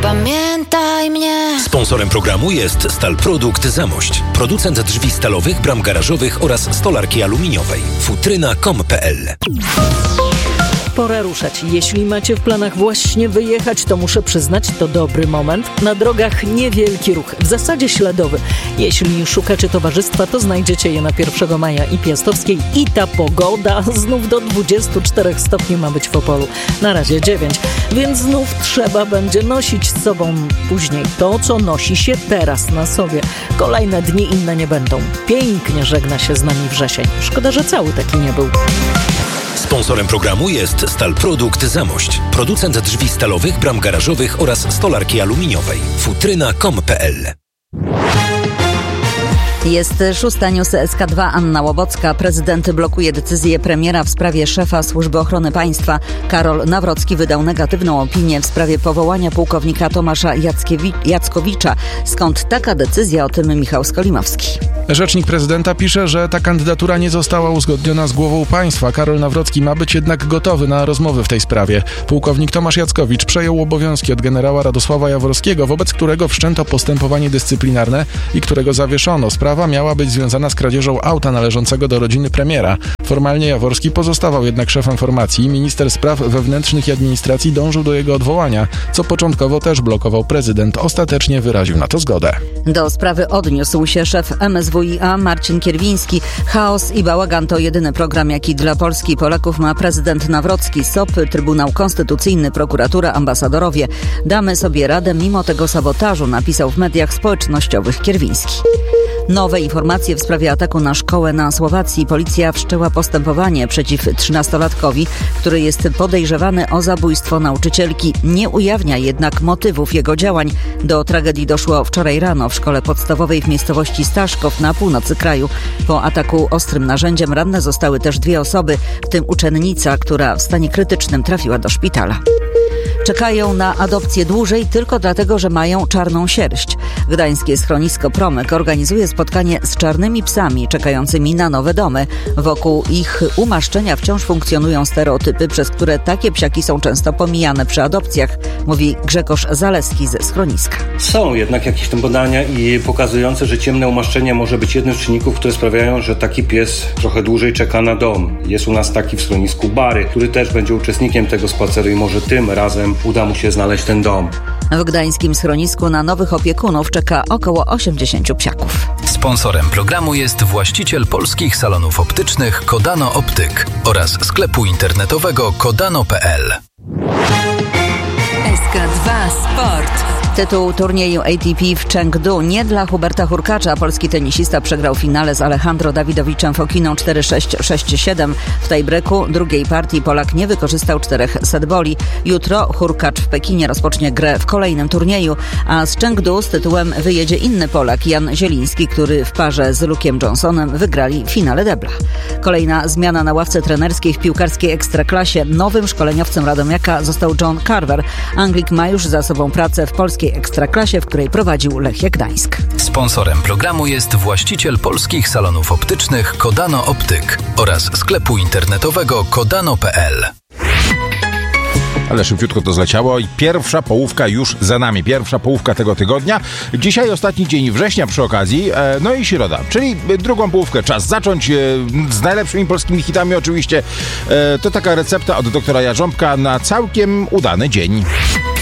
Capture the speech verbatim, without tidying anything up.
Zapamiętaj mnie. Sponsorem programu jest Stalprodukt Zamość, producent drzwi stalowych, bram garażowych oraz stolarki aluminiowej. futryna kropka com kropka p l. Pora ruszać. Jeśli macie w planach właśnie wyjechać, to muszę przyznać, to dobry moment. Na drogach niewielki ruch, w zasadzie śladowy. Jeśli szukacie towarzystwa, to znajdziecie je na pierwszego maja i Piastowskiej. I ta pogoda znów do dwudziestu czterech stopni ma być w Opolu. Na razie dziewięć, więc znów trzeba będzie nosić z sobą później to, co nosi się teraz na sobie. Kolejne dni inne nie będą. Pięknie żegna się z nami wrzesień. Szkoda, że cały taki nie był. Sponsorem programu jest Stalprodukt Zamość, producent drzwi stalowych, bram garażowych oraz stolarki aluminiowej. futryna kropka com kropka p l. Jest szósta news S K dwa, Anna Łobocka. Prezydent blokuje decyzję premiera w sprawie szefa Służby Ochrony Państwa. Karol Nawrocki wydał negatywną opinię w sprawie powołania pułkownika Tomasza Jackiewicz- Jackowicza. Skąd taka decyzja? O tym Michał Skolimowski. Rzecznik prezydenta pisze, że ta kandydatura nie została uzgodniona z głową państwa. Karol Nawrocki ma być jednak gotowy na rozmowy w tej sprawie. Pułkownik Tomasz Jackowicz przejął obowiązki od generała Radosława Jaworskiego, wobec którego wszczęto postępowanie dyscyplinarne i którego zawieszono. Sprawa miała być związana z kradzieżą auta należącego do rodziny premiera. Formalnie Jaworski pozostawał jednak szefem formacji. Minister spraw wewnętrznych i administracji dążył do jego odwołania, co początkowo też blokował prezydent. Ostatecznie wyraził na to zgodę. Do sprawy odniósł się szef M S W i A Marcin Kierwiński. Chaos i bałagan to jedyny program, jaki dla Polski i Polaków ma prezydent Nawrocki. S O P, Trybunał Konstytucyjny, prokuratura, ambasadorowie. Damy sobie radę mimo tego sabotażu, napisał w mediach społecznościowych Kierwiński. Nowe informacje w sprawie ataku na szkołę na Słowacji. Policja wszczęła postępowanie przeciw trzynastolatkowi, który jest podejrzewany o zabójstwo nauczycielki. Nie ujawnia jednak motywów jego działań. Do tragedii doszło wczoraj rano w szkole podstawowej w miejscowości Staszkow na północy kraju. Po ataku ostrym narzędziem ranne zostały też dwie osoby, w tym uczennica, która w stanie krytycznym trafiła do szpitala. Czekają na adopcję dłużej tylko dlatego, że mają czarną sierść. Gdańskie schronisko Promyk organizuje spotkanie z czarnymi psami czekającymi na nowe domy. Wokół ich umaszczenia wciąż funkcjonują stereotypy, przez które takie psiaki są często pomijane przy adopcjach, mówi Grzegorz Zaleski ze schroniska. Są jednak jakieś tam badania i pokazujące, że ciemne umaszczenie może być jednym z czynników, które sprawiają, że taki pies trochę dłużej czeka na dom. Jest u nas taki w schronisku Bary, który też będzie uczestnikiem tego spaceru i może tym razem uda mu się znaleźć ten dom. W gdańskim schronisku na nowych opiekunów czeka około osiemdziesięciu psiaków. Sponsorem programu jest właściciel polskich salonów optycznych Kodano Optyk oraz sklepu internetowego kodano kropka p l. S K dwa Sport. Tytuł turnieju A T P w Chengdu nie dla Huberta Hurkacza. Polski tenisista przegrał finale z Alejandro Dawidowiczem Fokiną cztery sześć, sześć siedem. W tiebreaku drugiej partii Polak nie wykorzystał czterech setboli. Jutro Hurkacz w Pekinie rozpocznie grę w kolejnym turnieju, a z Chengdu z tytułem wyjedzie inny Polak, Jan Zieliński, który w parze z Luke'iem Johnsonem wygrali w finale debla. Kolejna zmiana na ławce trenerskiej w piłkarskiej Ekstraklasie. Nowym szkoleniowcem Radomiaka został John Carver. Anglik ma już za sobą pracę w polskiej Ekstraklasie, w której prowadził Lechia Gdańsk. Sponsorem programu jest właściciel polskich salonów optycznych Kodano Optyk oraz sklepu internetowego kodano kropka p l. Ale szybciutko to zleciało i pierwsza połówka już za nami. Pierwsza połówka tego tygodnia. Dzisiaj ostatni dzień września przy okazji, e, no i środa, czyli drugą połówkę. Czas zacząć e, z najlepszymi polskimi hitami oczywiście. E, to taka recepta od doktora Jarząbka na całkiem udany dzień.